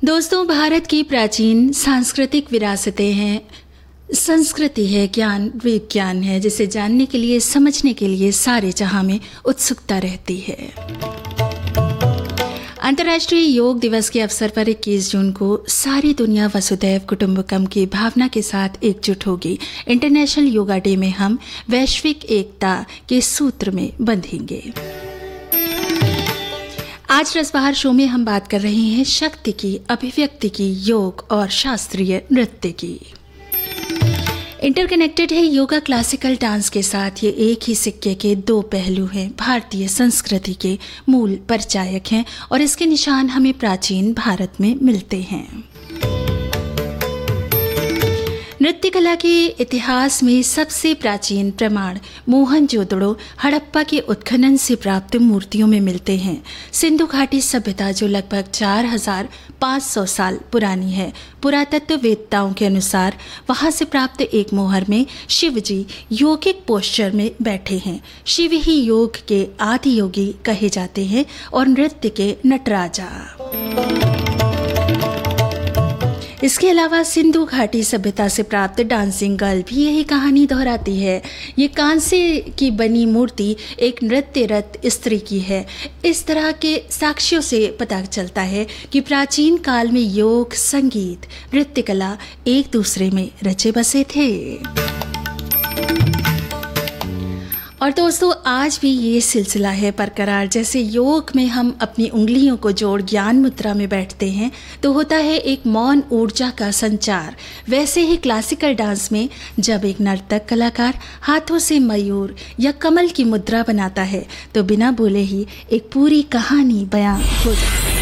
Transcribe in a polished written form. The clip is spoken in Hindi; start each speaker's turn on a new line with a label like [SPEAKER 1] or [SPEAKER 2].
[SPEAKER 1] दोस्तों, भारत की प्राचीन सांस्कृतिक विरासतें हैं, संस्कृति है, ज्ञान विज्ञान है, जिसे जानने के लिए, समझने के लिए सारे जहां में उत्सुकता रहती है। अंतर्राष्ट्रीय योग दिवस के अवसर पर 21 जून को सारी दुनिया वसुधैव कुटुंबकम की भावना के साथ एकजुट होगी। इंटरनेशनल योगा डे में हम वैश्विक एकता के सूत्र में बंधेंगे। आज रसबहार शो में हम बात कर रहे हैं शक्ति की, अभिव्यक्ति की, योग और शास्त्रीय नृत्य की। इंटरकनेक्टेड है योगा क्लासिकल डांस के साथ। ये एक ही सिक्के के दो पहलू हैं। भारतीय संस्कृति के मूल परिचायक हैं और इसके निशान हमें प्राचीन भारत में मिलते हैं। नृत्य कला के इतिहास में सबसे प्राचीन प्रमाण मोहनजोदड़ो, हड़प्पा के उत्खनन से प्राप्त मूर्तियों में मिलते हैं। सिंधु घाटी सभ्यता जो लगभग 4500 साल पुरानी है। पुरातत्ववेत्ताओं के अनुसार वहां से प्राप्त एक मोहर में शिव जी योगिक पोस्चर में बैठे हैं। शिव ही योग के आदि योगी कहे जाते हैं और नृत्य के नटराजा। इसके अलावा सिंधु घाटी सभ्यता से प्राप्त डांसिंग गर्ल भी यही कहानी दोहराती है। ये कांसे की बनी मूर्ति एक नृत्यरत स्त्री की है। इस तरह के साक्ष्यों से पता चलता है कि प्राचीन काल में योग, संगीत, नृत्य कला एक दूसरे में रचे बसे थे। और दोस्तों, आज भी ये सिलसिला है बरकरार। जैसे योग में हम अपनी उंगलियों को जोड़ ज्ञान मुद्रा में बैठते हैं तो होता है एक मौन ऊर्जा का संचार, वैसे ही क्लासिकल डांस में जब एक नर्तक कलाकार हाथों से मयूर या कमल की मुद्रा बनाता है तो बिना बोले ही एक पूरी कहानी बयां हो जाती है।